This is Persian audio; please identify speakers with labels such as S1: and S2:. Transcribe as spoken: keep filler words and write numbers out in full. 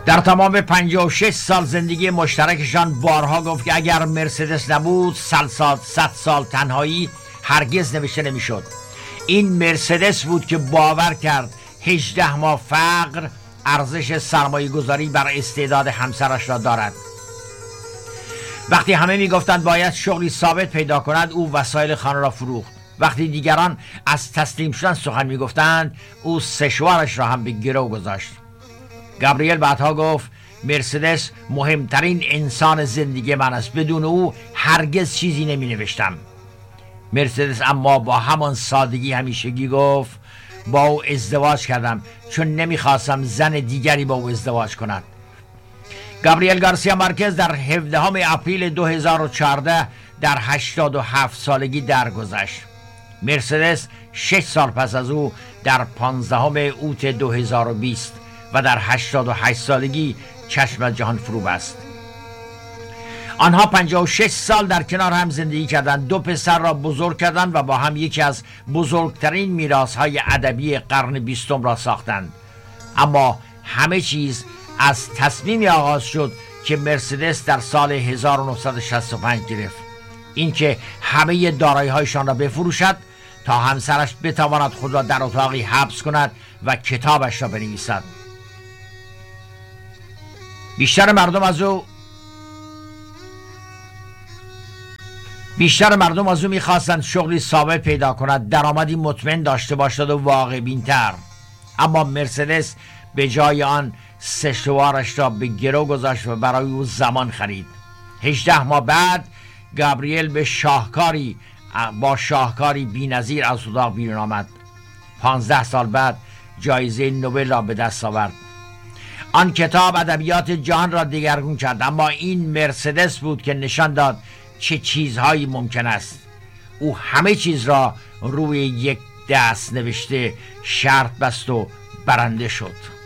S1: در تمام پنجاه و شش سال زندگی مشترکشان بارها گفت که اگر مرسدس نبود صد سال, صد سال تنهایی هرگز نوشته نمیشد. این مرسدس بود که باور کرد هجده ماه فقر ارزش سرمایه گذاری بر استعداد همسرش را دارد. وقتی همه میگفتند باید شغلی ثابت پیدا کند، او وسایل خانه را فروخت. وقتی دیگران از تسلیم شدن سخن میگفتند، او سشوارش را هم به گرو گذاشت. گابریل بعدها گفت مرسدس مهمترین انسان زندگی من است، بدون او هرگز چیزی نمی نوشتم. مرسدس اما با همان سادگی همیشگی گفت با او ازدواج کردم چون نمیخواستم زن دیگری با او ازدواج کند. گابریل گارسیا مارکز در هفدهم اپریل دو هزار و چهارده در هشتاد و هفت سالگی درگذشت. مرسدس شش سال پس از او در پانزدهم اوت دو هزار و بیست و در هشتاد و هشت سالگی چشم از جهان فرو بست. آنها پنجاه و شش سال در کنار هم زندگی کردند، دو پسر را بزرگ کردند و با هم یکی از بزرگترین میراث‌های ادبی قرن بیستم را ساختند. اما همه چیز از تصمیمی آغاز شد که مرسدس در سال هزار و نهصد و شصت و پنج گرفت، اینکه همه دارایی‌هایشان را بفروشد تا همسرش بتواند خود را در اتاقی حبس کند و کتابش را بنویسد. بیشتر مردم از او بیشتر مردم از او میخواستند شغلی ثابت پیدا کند، درآمدی مطمئن داشته باشد و واقع بین‌تر. اما مرسدس به جای آن سشوارش را به گرو گذاشت و برای او زمان خرید. هجده ماه بعد گابریل به شاهکاری با شاهکاری بی‌نظیر از اتاق بیرون آمد. پانزده سال بعد جایزه نوبل را به دست آورد. آن کتاب ادبیات جهان را دگرگون کرد، اما این مرسدس بود که نشان داد چه چیزهایی ممکن است. او همه چیز را روی یک دست نوشته، شرط بست و برنده شد.